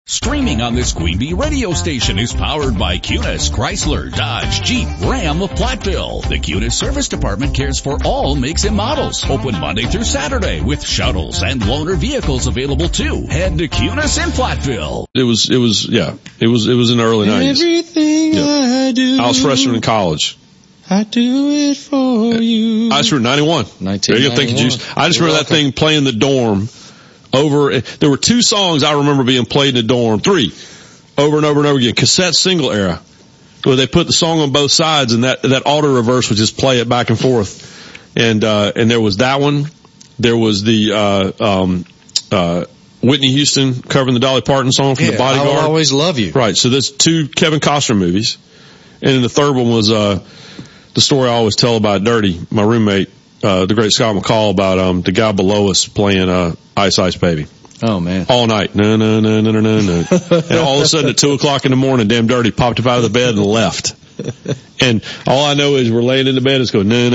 Streaming on this Queen Bee radio station is powered by Cunis, Chrysler, Dodge, Jeep, Ram of Platteville. The Cunis Service Department cares for all makes and models. Open Monday through Saturday with shuttles and loaner vehicles available too. Head to Cunis in Platteville. It was in the early 90s. Everything I do. I was freshman in college. I do it for you. I was from 91. 1991. There you go. Thank you, Juice. I just remember that thing playing in the dorm. There were 2 songs I remember being played in the dorm, 3, over and over and over again, cassette single era, where they put the song on both sides and that auto reverse would just play it back and forth. And there was that one. There was the, Whitney Houston covering the Dolly Parton song from The Bodyguard. I Will Always Love You. Right. So there's 2 Kevin Costner movies. And then the third one was, the story I always tell about Dirty, my roommate, the great Scott McCall, about, the guy below us playing, Ice Ice Baby. Oh man. All night. No. And all of a sudden at 2:00 in the morning, damn Dirty popped up out of the bed and left. And all I know is we're laying in the bed, it's going, no.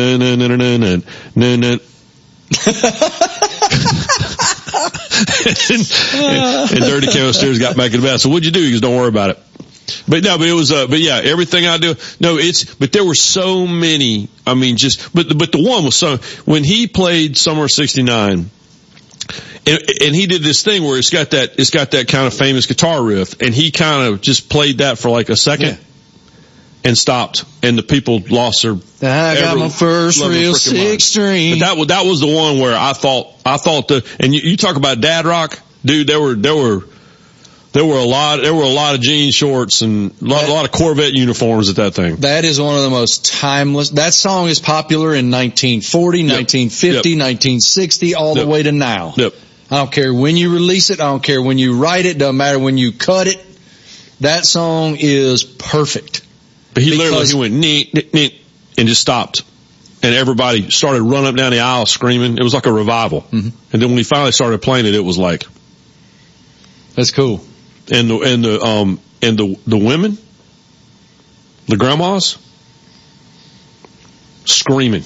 and Dirty came upstairs, got back in the bed. So what'd you do? He goes, don't worry about it. But it was, everything I do, but there were so many, but the one was when he played Summer of 69, and he did this thing where it's got that kind of famous guitar riff, and he kind of just played that for like a second and stopped, and the people lost their, I got my first real 6-string. But that was the one where I thought and you talk about dad rock, dude, there were a lot of jean shorts and a lot of Corvette uniforms at that thing. That is one of the most timeless. That song is popular in 1940, 1950, 1960, all the way to now. Yep. I don't care when you release it. I don't care when you write it. Doesn't matter when you cut it. That song is perfect. But he went neat, and just stopped. And everybody started running up down the aisle screaming. It was like a revival. Mm-hmm. And then when he finally started playing it, it was like, that's cool. And the women, the grandmas, screaming.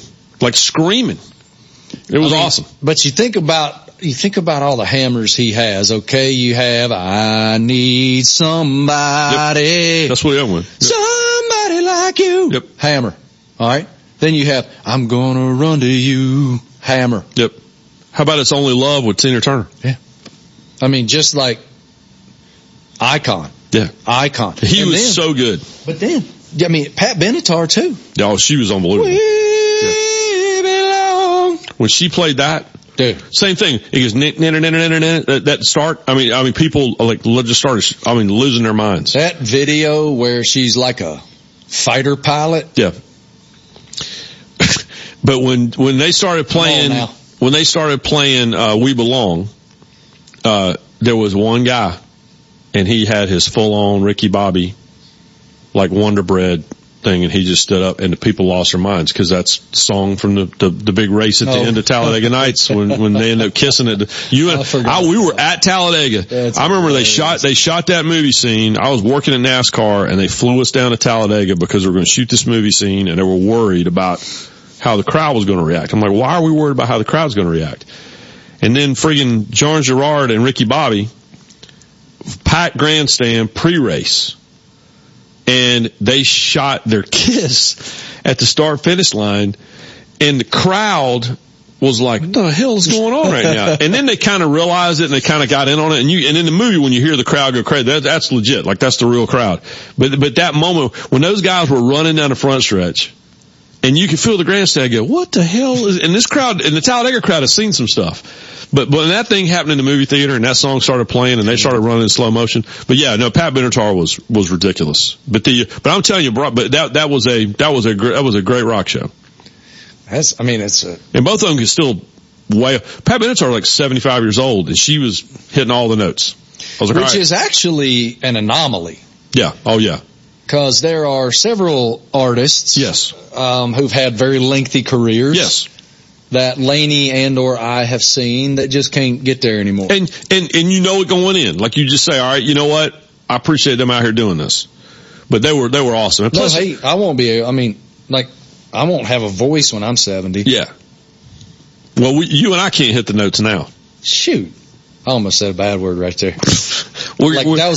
It was awesome. But you think about all the hammers he has. Okay, you have I Need Somebody. Yep. That's what he went. Yep. Somebody like you. Yep. Hammer. All right. Then you have I'm gonna run to you. Hammer. Yep. How about It's Only Love with Tina Turner? Yeah. I mean, just like Icon. Yeah. Icon. He was so good. But then, Pat Benatar too. Oh, she was unbelievable. We belong. When she played that, dude, same thing. It goes, that start. People just started, losing their minds. That video where she's like a fighter pilot. Yeah. But when they started playing, We Belong, there was one guy, and he had his full-on Ricky Bobby, like Wonder Bread thing, and he just stood up, and the people lost their minds, because that's the song from the big race at the end of Talladega Nights when they ended up kissing it. We were at Talladega. I remember they shot that movie scene. I was working at NASCAR, and they flew us down to Talladega because we were going to shoot this movie scene, and they were worried about how the crowd was going to react. I'm like, why are we worried about how the crowd's going to react? And then friggin' John Girard and Ricky Bobby, packed grandstand pre-race, and they shot their kiss at the start-finish line, and the crowd was like, what the hell is going on right now? And then they kind of realized it, and they kind of got in on it, and in the movie, when you hear the crowd go crazy, that's legit, like that's the real crowd. But that moment, when those guys were running down the front stretch, and you could feel the grandstand go, what the hell is, and this crowd, and the Talladega crowd has seen some stuff. But when that thing happened in the movie theater and that song started playing and they started running in slow motion. But yeah, no, Pat Benatar was ridiculous. But I'm telling you, that was a great rock show. And both of them could still Pat Benatar like 75 years old, and she was hitting all the notes. I was like, which is actually an anomaly. Yeah. Oh yeah. Because there are several artists, yes, who've had very lengthy careers, yes, that Laney and or I have seen that just can't get there anymore. And you know it going in, like you just say, all right, you know what? I appreciate them out here doing this, but they were awesome. And plus, no, hey, I won't have a voice when I'm 70. Yeah. Well, you and I can't hit the notes now. Shoot. I almost said a bad word right there. That was